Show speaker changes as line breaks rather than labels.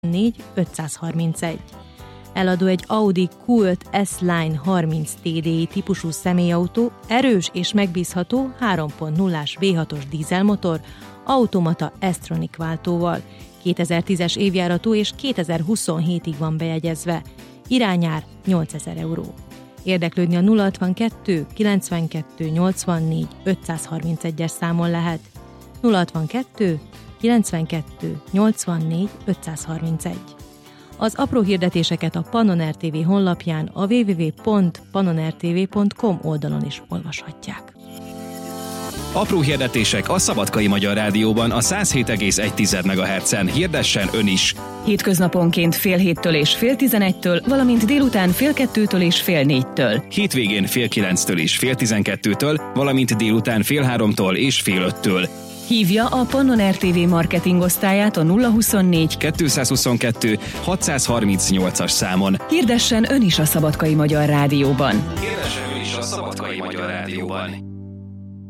531. Eladó egy Audi Q5 S-Line 30 TDI típusú személyautó, erős és megbízható 3.0-ás V6-os dízelmotor, automata S-Tronic váltóval. 2010-es évjáratú és 2027-ig van bejegyezve. Irányár 8000 euró. Érdeklődni a 062 92 84 531-es számon lehet. 062 92 84 531. Az apró hirdetéseket a Pannon RTV honlapján, a www.pannonrtv.com oldalon is olvashatják.
Apró hirdetések a Szabadkai Magyar Rádióban a 107,1 MHz-en. Hirdessen ön is!
Hétköznaponként fél 7-től és fél 11-től, valamint délután fél 2-től és fél 4-től.
Hétvégén fél 9-től és fél 12-től, valamint délután fél 3-tól és fél 5-től.
Hívja a Pannon RTV marketing osztályát a 024
222 638-as számon.
Hirdessen ön is a Szabadkai Magyar Rádióban.
Hirdessen ön is a Szabadkai Magyar Rádióban.